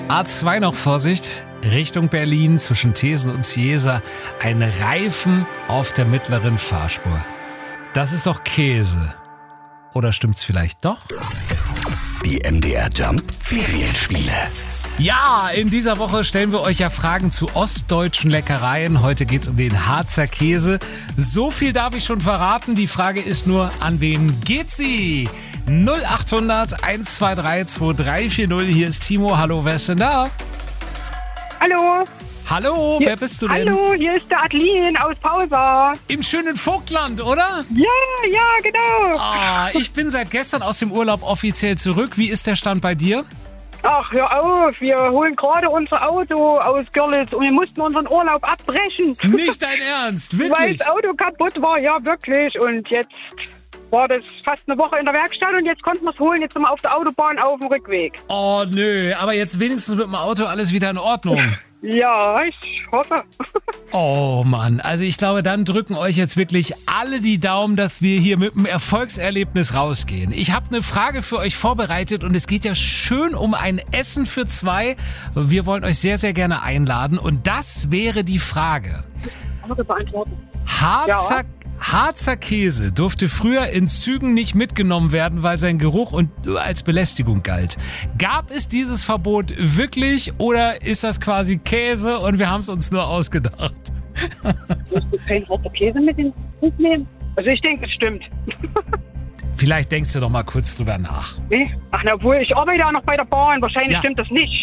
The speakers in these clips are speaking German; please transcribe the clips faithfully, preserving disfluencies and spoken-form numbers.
A zwei noch Vorsicht, Richtung Berlin zwischen Thesen und Ciesa. Ein Reifen auf der mittleren Fahrspur. Das ist doch Käse. Oder stimmt's vielleicht doch? Die M D R Jump Ferienspiele. Ja, in dieser Woche stellen wir euch ja Fragen zu ostdeutschen Leckereien. Heute geht's um den Harzer Käse. So viel darf ich schon verraten. Die Frage ist nur, an wen geht sie? null acht hundert eins zwei drei zwei drei vier null. Hier ist Timo. Hallo, wer ist denn da? Hallo. Hallo, Hier, wer bist du denn? Hallo, hier ist der Adeline aus Paulbach. Im schönen Vogtland, oder? Ja, ja, genau. Ah, ich bin seit gestern aus dem Urlaub offiziell zurück. Wie ist der Stand bei dir? Ach, hör auf, wir holen gerade unser Auto aus Görlitz und wir mussten unseren Urlaub abbrechen. Nicht dein Ernst, Weil wirklich? das Auto kaputt war, ja wirklich. Und jetzt war das fast eine Woche in der Werkstatt und jetzt konnten wir es holen. Jetzt sind wir auf der Autobahn auf dem Rückweg. Oh nö, aber jetzt wenigstens mit dem Auto alles wieder in Ordnung. Ja, ich hoffe. Oh Mann, also ich glaube, dann drücken euch jetzt wirklich alle die Daumen, dass wir hier mit einem Erfolgserlebnis rausgehen. Ich habe eine Frage für euch vorbereitet und es geht ja schön um ein Essen für zwei. Wir wollen euch sehr, sehr gerne einladen und das wäre die Frage. Beantworten. Harzer, Ja. Harzer Käse durfte früher in Zügen nicht mitgenommen werden, weil sein Geruch und als Belästigung galt. Gab es dieses Verbot wirklich oder ist das quasi Käse und wir haben es uns nur ausgedacht? Musst du keinen Harzer Käse mit in den Zug nehmen? Also ich denke, es stimmt. Vielleicht denkst du doch mal kurz drüber nach. Nee? Ach, na wohl, ich arbeite ja noch bei der Bahn. Wahrscheinlich Ja. stimmt das nicht.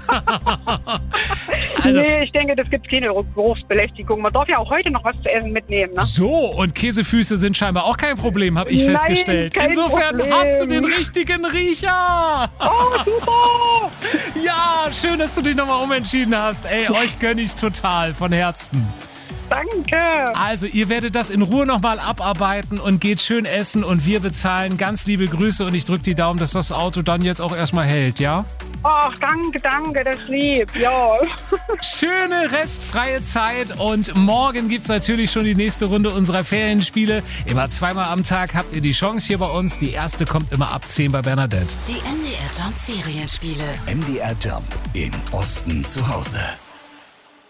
Also, Nee, ich denke, das gibt keine Geruchsbelästigung. Man darf ja auch heute noch was zu essen mitnehmen, ne? so, und Käsefüße sind scheinbar auch kein Problem, habe ich Nein, festgestellt. kein Insofern Problem. hast du den richtigen Riecher. Oh, super! Ja, schön, dass du dich nochmal umentschieden hast. Ey, euch gönn ich's total von Herzen. Danke! Also, ihr werdet das in Ruhe nochmal abarbeiten und geht schön essen und wir bezahlen. Ganz liebe Grüße und ich drücke die Daumen, dass das Auto dann jetzt auch erstmal hält, ja? Ach, danke, danke, das ist lieb, ja. Schöne restfreie Zeit und morgen gibt's natürlich schon die nächste Runde unserer Ferienspiele. Immer zweimal am Tag habt ihr die Chance hier bei uns. Die erste kommt immer ab zehn bei Bernadette. Die M D R Jump Ferienspiele. M D R Jump im Osten zu Hause.